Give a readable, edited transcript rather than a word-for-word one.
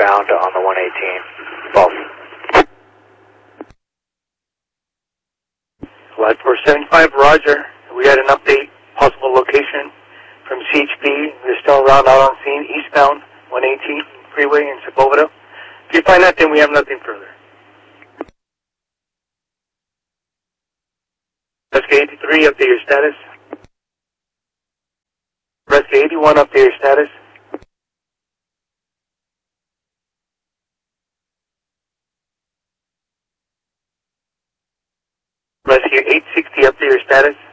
ground on the 118. False. Flight 475, roger. We had an update, possible location from CHP. They're still around out on scene, eastbound, 118 freeway in Sepulveda. If you find that, then we have nothing further. Rescue 83, update your status. Rescue 81, update your status. Rescue 860, update your status.